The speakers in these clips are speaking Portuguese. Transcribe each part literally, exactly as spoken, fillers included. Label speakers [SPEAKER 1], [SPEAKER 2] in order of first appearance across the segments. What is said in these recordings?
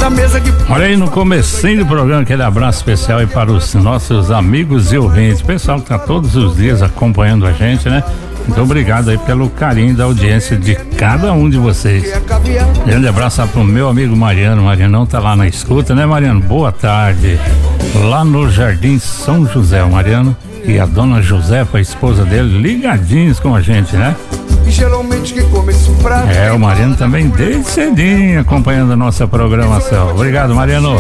[SPEAKER 1] da mesa de...
[SPEAKER 2] Olha aí no comecinho do programa, aquele abraço especial aí para os nossos amigos e ouvintes, pessoal que tá todos os dias acompanhando a gente, né? Muito obrigado aí pelo carinho da audiência de cada um de vocês. Grande abraço pro meu amigo Mariano. Marianão tá lá na escuta, né, Mariano? Boa tarde. Lá no Jardim São José, o Mariano e a dona Josefa, a esposa dele, ligadinhos com a gente, né? É, o Mariano também desde cedinho acompanhando a nossa programação. Obrigado, Mariano.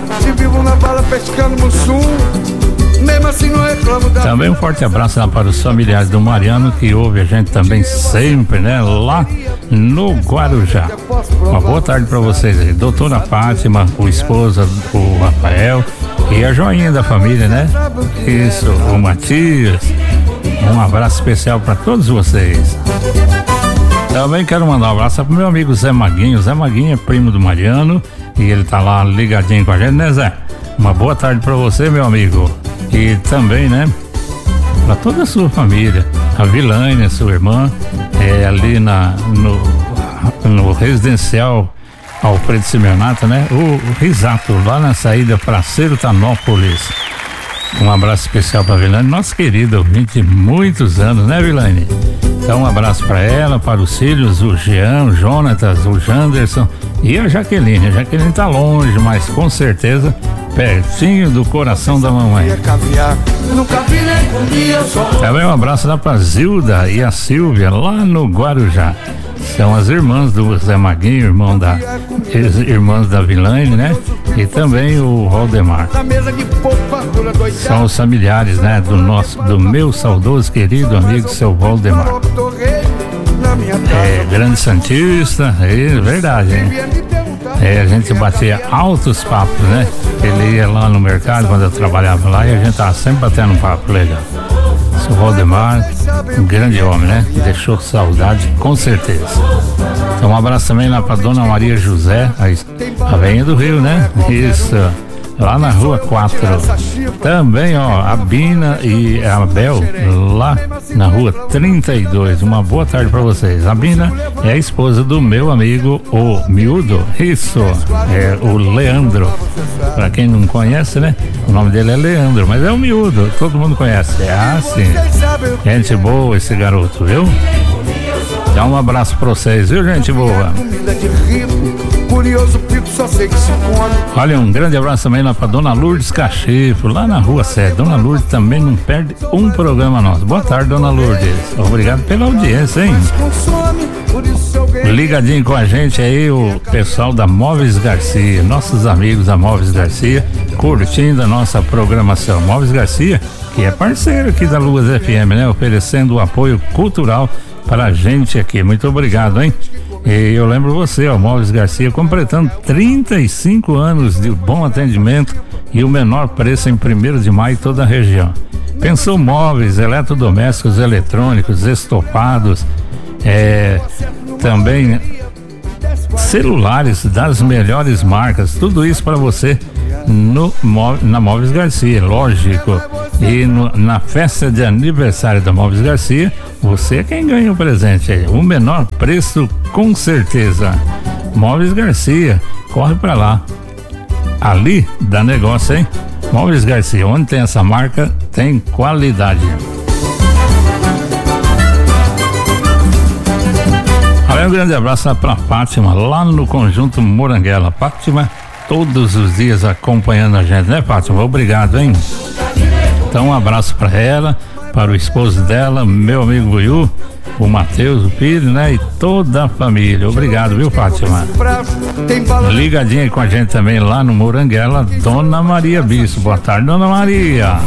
[SPEAKER 2] Também um forte abraço lá para os familiares do Mariano que ouve a gente também sempre, né? Lá no Guarujá. Uma boa tarde para vocês aí. Doutora Fátima, o esposa, o Rafael e a joinha da família, né? Isso, o Matias. Um abraço especial para todos vocês. Também quero mandar um abraço pro meu amigo Zé Maguinho. Zé Maguinho é primo do Mariano e ele tá lá ligadinho com a gente, né, Zé? Uma boa tarde para você, meu amigo. E também, né, para toda a sua família. A Vilânia, sua irmã, é ali na, no, no residencial Alfredo Simeonato, né? O, o Risato, lá na saída para Sertanópolis. Um abraço especial para a Vilânia, nossa querida ouvinte de muitos anos, né, Vilânia? Então um abraço para ela, para os filhos, o Jean, o Jonatas, o Janderson e a Jaqueline. A Jaqueline tá longe, mas com certeza pertinho do coração da mamãe. Também um abraço lá pra Zilda e a Silvia, lá no Guarujá. São as irmãs do Zé Maguinho, irmão da, irmãs da Vilane, né? E também o Valdemar. São os familiares, né? Do nosso, do meu saudoso querido amigo, seu Valdemar. É, grande santista, é verdade, hein? É, a gente batia altos papos, né? Ele ia lá no mercado quando eu trabalhava lá e a gente tava sempre batendo um papo legal. O Valdemar, um grande homem, né? Deixou saudade, com certeza. Então um abraço também lá pra Dona Maria José, a, a veinha do Rio, né? Isso, lá na Rua quatro. Também, ó, a Bina e a Abel, lá na Rua trinta e dois. Uma boa tarde pra vocês. A Bina é a esposa do meu amigo, o Miúdo. Isso, é o Leandro. Pra quem não conhece, né? O nome dele é Leandro, mas é o Miúdo, todo mundo conhece. É assim. Gente boa esse garoto, viu? Dá um abraço pra vocês, viu, gente boa? Olha, um grande abraço também lá pra Dona Lourdes Cachifo, lá na Rua sete. Dona Lourdes também não perde um programa nosso. Boa tarde, Dona Lourdes. Obrigado pela audiência, hein? Ligadinho com a gente aí o pessoal da Móveis Garcia, nossos amigos da Móveis Garcia, curtindo a nossa programação. Móveis Garcia, que é parceiro aqui da Luz F M, né? Oferecendo o apoio cultural para a gente aqui. Muito obrigado, hein? E eu lembro você, ó, Móveis Garcia, completando trinta e cinco anos de bom atendimento e o menor preço em primeiro de maio em toda a região. Pensou móveis, eletrodomésticos, eletrônicos, estofados, é, também celulares das melhores marcas, tudo isso para você no, na Móveis Garcia, lógico. E no, na festa de aniversário da Móveis Garcia, você é quem ganha o presente aí. O menor preço, com certeza. Móveis Garcia, corre pra lá. Ali dá negócio, hein? Móveis Garcia, onde tem essa marca, tem qualidade. Olha, um grande abraço lá pra Fátima, lá no Conjunto Moranguela. Fátima, todos os dias acompanhando a gente, né, Fátima? Obrigado, hein? Então um abraço para ela, para o esposo dela, meu amigo Buiú, o Matheus, o filho, né? E toda a família. Obrigado, viu, Fátima? Ligadinha aí com a gente também lá no Moranguela, Dona Maria Bispo. Boa tarde, Dona Maria.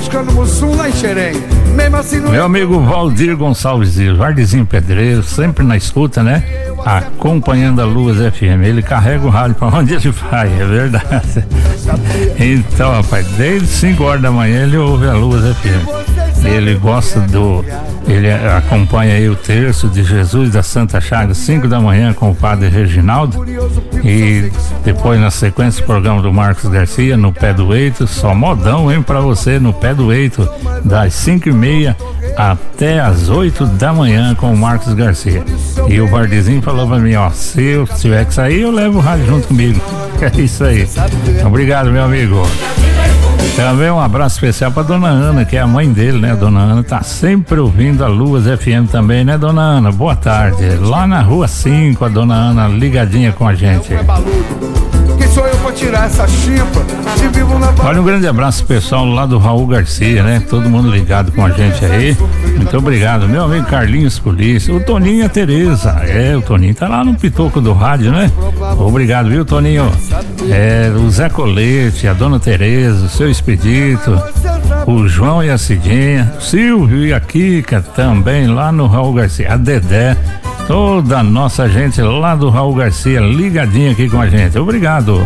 [SPEAKER 2] Meu amigo Valdir Gonçalves Dias, Vardezinho Pedreiro, sempre na escuta, né? Acompanhando a Luz F M. Ele carrega o rádio para onde ele vai, é verdade. Então, rapaz, desde cinco horas da manhã ele ouve a Luz F M. Ele gosta do. Ele acompanha aí o terço de Jesus da Santa Chagas, cinco da manhã, com o padre Reginaldo. E depois, na sequência, o programa do Marcos Garcia, no Pé do Eito. Só modão, hein, pra você, no Pé do Eito, das cinco e meia até as oito da manhã, com o Marcos Garcia. E o Vardezinho falou pra mim: ó, se eu tiver que sair, eu levo o rádio junto comigo. É isso aí. Obrigado, meu amigo. Também um abraço especial pra dona Ana, que é a mãe dele, né? Dona Ana tá sempre ouvindo a Luas F M também, né, dona Ana? Boa tarde. Lá na rua cinco, a dona Ana ligadinha com a gente.
[SPEAKER 1] Quem sou eu pra tirar essa chimpa? Se vivo na...
[SPEAKER 2] Olha, um grande abraço pessoal lá do Raul Garcia, né? Todo mundo ligado com a gente aí. Muito obrigado. Meu amigo Carlinhos Polícia, o Toninho e a Tereza. É, o Toninho tá lá no pitoco do rádio, né? Obrigado, viu, Toninho? É, o Zé Colete, a dona Tereza, o seu Expedito, o João e a Cidinha, Silvio e a Kika também lá no Raul Garcia, a Dedé. Toda a nossa gente lá do Raul Garcia ligadinha aqui com a gente. Obrigado.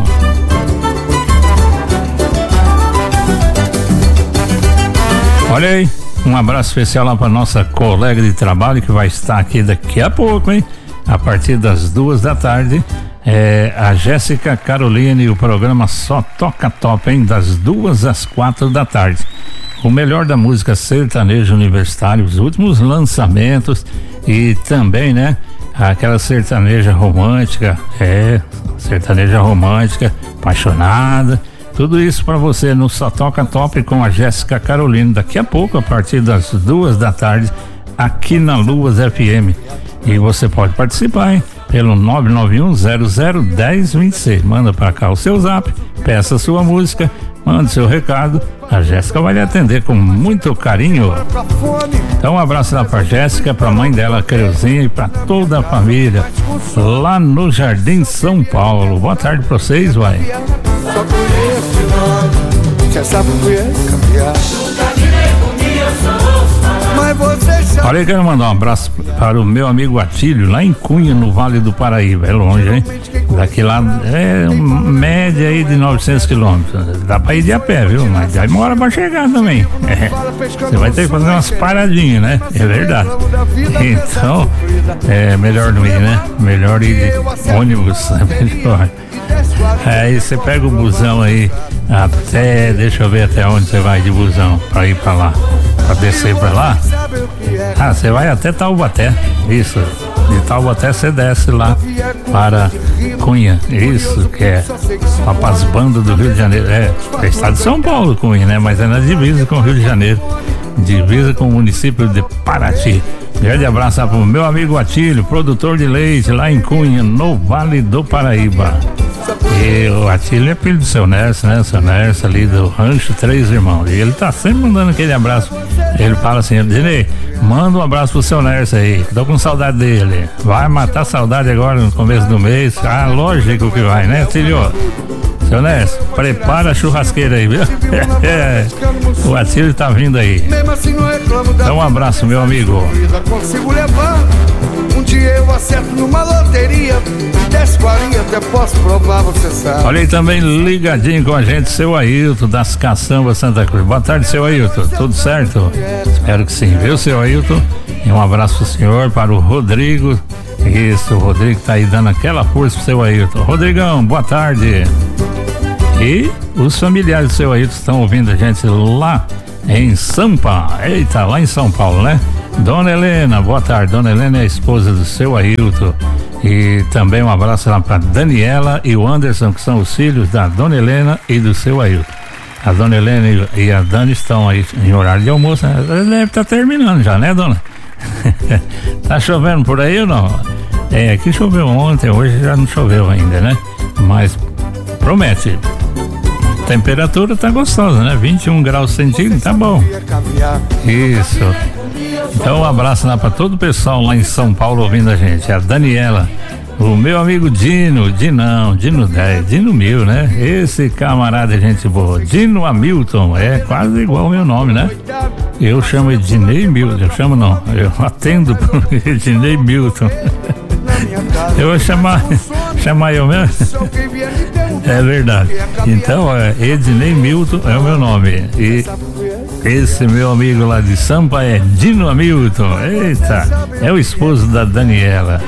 [SPEAKER 2] Olha aí, um abraço especial lá para nossa colega de trabalho que vai estar aqui daqui a pouco, hein? A partir das duas da tarde, é a Jéssica Caroline e o programa Só Toca Top, hein? Das duas às quatro da tarde. O melhor da música sertaneja universitária, os últimos lançamentos e também, né, aquela sertaneja romântica, é, sertaneja romântica, apaixonada, tudo isso para você no Só Toca Top com a Jéssica Carolina, daqui a pouco, a partir das duas da tarde, aqui na Luas F M. E você pode participar, hein? Pelo nove nove um zero zero um zero dois seis. Manda para cá o seu zap, peça a sua música, manda seu recado, a Jéssica vai lhe atender com muito carinho. Então um abraço lá pra Jéssica, pra mãe dela, Creuzinha, e pra toda a família lá no Jardim São Paulo. Boa tarde pra vocês, vai. Olha, eu quero mandar um abraço para o meu amigo Atílio, lá em Cunha, no Vale do Paraíba. É longe, hein? Daqui lá é uma média aí de novecentos quilômetros. Dá pra ir de a pé, viu? Mas aí demora pra chegar também. É. Você vai ter que fazer umas paradinhas, né? É verdade. Então, é melhor não ir, né? Melhor ir de ônibus, é melhor. Aí você pega o busão aí até, deixa eu ver até onde você vai de busão pra ir pra lá, pra descer pra lá. Ah, você vai até Taubaté, isso, de Taubaté você desce lá para Cunha, isso que é para as bandas do Rio de Janeiro, é, é estado de São Paulo, Cunha, né, mas é na divisa com o Rio de Janeiro, divisa com o município de Paraty. Grande abraço para o meu amigo Atílio, produtor de leite lá em Cunha, no Vale do Paraíba. E o Atílio é filho do seu Nerso, né? Seu Nerso ali do Rancho Três Irmãos. E ele tá sempre mandando aquele abraço. Ele fala assim, Dinei, manda um abraço pro seu Nerso aí. Tô com saudade dele. Vai matar saudade agora no começo do mês. Ah, lógico que vai, né, Atílio? Seu Nerso, prepara a churrasqueira aí, viu? É, o Atílio tá vindo aí. Então um abraço, meu amigo.
[SPEAKER 1] Um dia eu acerto numa loteria, dez quarenta até posso provar, você sabe.
[SPEAKER 2] Olha aí também ligadinho com a gente, seu Ailton das Caçambas Santa Cruz. Boa tarde, seu Ailton, tudo certo? Espero que sim, viu, seu Ailton? E um abraço pro senhor, para o Rodrigo. Isso, o Rodrigo tá aí dando aquela força pro seu Ailton. Rodrigão, boa tarde. E os familiares do seu Ailton estão ouvindo a gente lá em Sampa. Eita, lá em São Paulo, né? Dona Helena, boa tarde. Dona Helena é a esposa do seu Ailton. E também um abraço lá para Daniela e o Anderson, que são os filhos da Dona Helena e do seu Ailton. A Dona Helena e a Dani estão aí em horário de almoço, né? Deve estar terminando já, né, dona? Tá chovendo por aí ou não? É, aqui choveu ontem, hoje já não choveu ainda, né? Mas promete. Temperatura tá gostosa, né? vinte e um graus centígrados, tá bom. Isso. Então um abraço lá para todo o pessoal lá em São Paulo ouvindo a gente. A Daniela, o meu amigo Dino, Dinão, Dino dez, Dino mil, né? Esse camarada é gente boa. Dino Hamilton, é quase igual o meu nome, né? Eu chamo de Dinei Milton, eu chamo não, eu atendo por Dinei Milton. Eu vou chamar, chamar eu mesmo? É verdade. Então, é, Ednei Milton é o meu nome. E esse meu amigo lá de Sampa é Dino Hamilton. Eita, é o esposo da Daniela.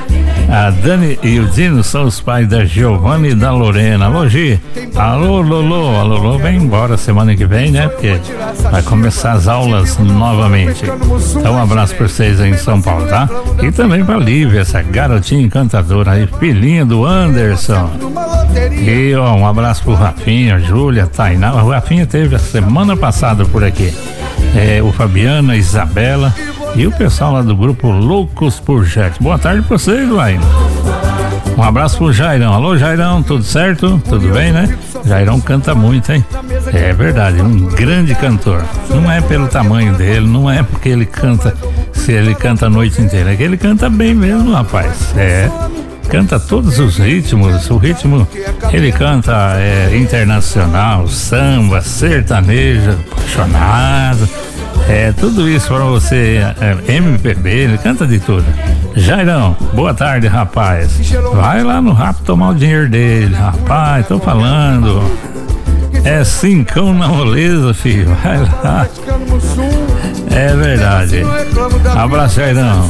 [SPEAKER 2] A Dani e o Dino são os pais da Giovanna e da Lorena. Alô, Gi. Alô, Lolo. A Lolo vem embora semana que vem, né? Porque vai começar as aulas novamente. Então, um abraço pra vocês aí em São Paulo, tá? E também pra Lívia, essa garotinha encantadora aí, filhinha do Anderson. E, ó, um abraço pro Rafinha, Júlia, Tainá. O Rafinha teve a semana passada por aqui. É, o Fabiano, a Isabela e o pessoal lá do grupo Loucos por Jet. Boa tarde pra vocês, Laine. Um abraço pro Jairão. Alô, Jairão, tudo certo? Tudo bem, né? Jairão canta muito, hein? É verdade, um grande cantor. Não é pelo tamanho dele, não é porque ele canta, se ele canta a noite inteira, é que ele canta bem mesmo, rapaz. É, canta todos os ritmos, o ritmo, ele canta é, internacional, samba, sertanejo, apaixonado. É, tudo isso pra você, é, M P B, ele canta de tudo. Jairão, boa tarde, rapaz. Vai lá no rap tomar o dinheiro dele, rapaz, tô falando. É cincão na moleza, filho, vai lá. É verdade. Abraço, Jairão.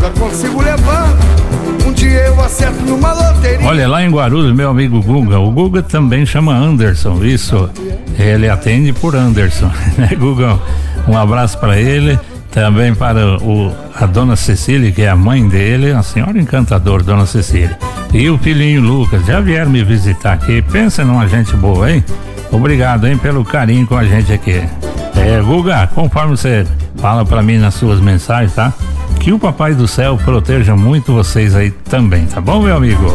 [SPEAKER 2] Olha, lá em Guarulhos, meu amigo Guga, o Guga também chama Anderson, isso. Ele atende por Anderson, né, Guga? Um abraço para ele, também para o, a dona Cecília, que é a mãe dele, a senhora encantadora, dona Cecília. E o filhinho Lucas, já vieram me visitar aqui, pensa numa gente boa, hein? Obrigado, hein, pelo carinho com a gente aqui. É, Guga, conforme você fala para mim nas suas mensagens, tá? Que o Papai do Céu proteja muito vocês aí também, tá bom, meu amigo?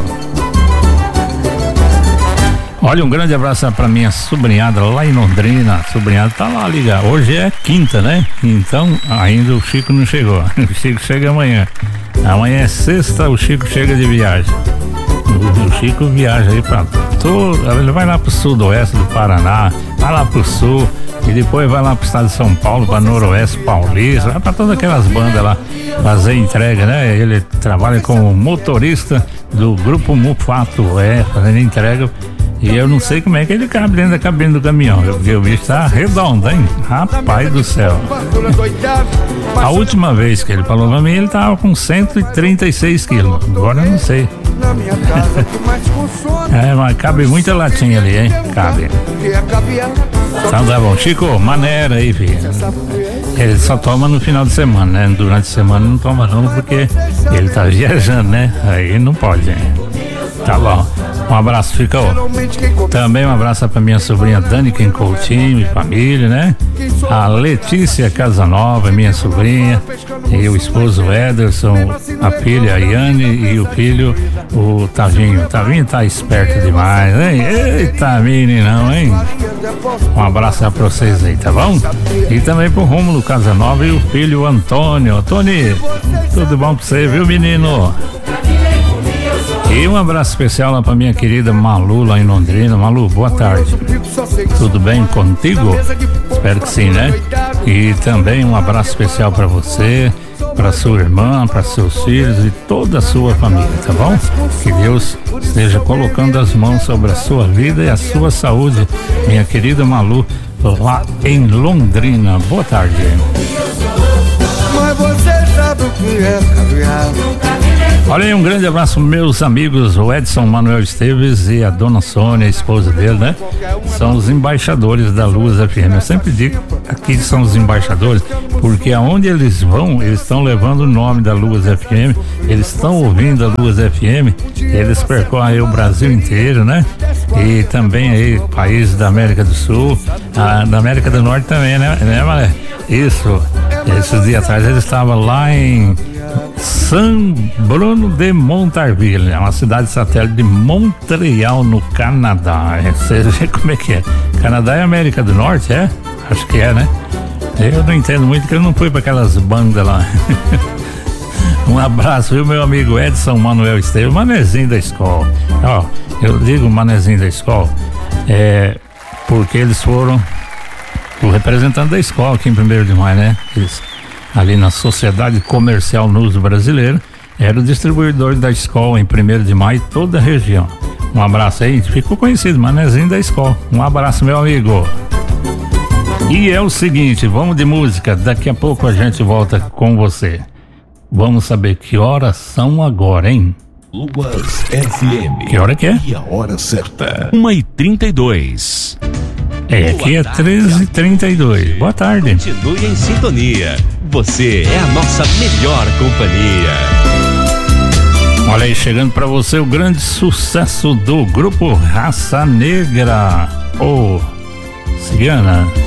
[SPEAKER 2] Olha, um grande abraço pra minha sobrinhada lá em Londrina. A sobrinhada tá lá ligada. Hoje é quinta, né? Então ainda o Chico não chegou. O Chico chega amanhã. Amanhã é sexta, o Chico chega de viagem. O, o Chico viaja aí pra todo. Ele vai lá pro sudoeste do Paraná, vai lá pro sul e depois vai lá pro estado de São Paulo, pra Noroeste Paulista, vai pra todas aquelas bandas lá fazer entrega, né? Ele trabalha como motorista do grupo Mufato, é, fazendo entrega. E eu não sei como é que ele cabe dentro da cabine do caminhão, porque o bicho tá redondo, hein? Rapaz do céu. A última vez que ele falou pra mim, ele tava com cento e trinta e seis quilos. Agora eu não sei. É, mas cabe muita latinha ali, hein? Cabe. Então tá bom. Chico, maneira aí, filho. Ele só toma no final de semana, né? Durante a semana não toma não, porque ele tá viajando, né? Aí não pode, hein? Tá bom. Um abraço, ficou. Também um abraço pra minha sobrinha Dani Coutinho e família, né? A Letícia Casanova, minha sobrinha, e o esposo Ederson, a filha Yane e o filho, o Tavinho. O Tavinho tá esperto demais, hein? Eita, meninão, hein? Um abraço pra vocês aí, tá bom? E também pro Rômulo Casanova e o filho Antônio. Tony, tudo bom pra você, viu, menino? E um abraço especial lá pra minha querida Malu lá em Londrina. Malu, boa tarde. Tudo bem contigo? Espero que sim, né? E também um abraço especial pra você, pra sua irmã, pra seus filhos e toda a sua família, tá bom? Que Deus esteja colocando as mãos sobre a sua vida e a sua saúde, minha querida Malu, lá em Londrina. Boa tarde. Mas você sabe o que é caviar. Olha aí, um grande abraço, meus amigos, o Edson Manuel Esteves e a dona Sônia, a esposa dele, né? São os embaixadores da Luz F M. Eu sempre digo aqui que são os embaixadores, porque aonde eles vão, eles estão levando o nome da Luz F M, eles estão ouvindo a Luz F M, eles percorrem o Brasil inteiro, né? E também aí, países da América do Sul, a, da América do Norte também, né, né, Malé? Isso, esses dias atrás eles estavam lá em São Bruno de Montarville, é uma cidade satélite de Montreal, no Canadá. Você vê como é que é? Canadá é América do Norte, é? Acho que é, né? Eu não entendo muito, porque eu não fui para aquelas bandas lá. Um abraço, viu, meu amigo Edson Manuel Esteves, manezinho da escola. Ó, eu digo manezinho da escola, é porque eles foram o representante da escola aqui em primeiro de maio, né? Eles, ali na Sociedade Comercial Nus Brasileira, era o distribuidor da escola em primeiro de maio, toda a região. Um abraço aí, ficou conhecido, manezinho da escola. Um abraço, meu amigo. E é o seguinte, vamos de música, daqui a pouco a gente volta com você. Vamos saber que horas são agora, hein?
[SPEAKER 3] Luas F M.
[SPEAKER 2] Que hora que é?
[SPEAKER 3] E a hora certa.
[SPEAKER 4] uma e trinta e dois.
[SPEAKER 2] É, aqui é treze e trinta e dois. Boa tarde.
[SPEAKER 4] Continue em sintonia. Você é a nossa melhor companhia.
[SPEAKER 2] Olha aí, chegando pra você o grande sucesso do grupo Raça Negra. Ô, Ciana.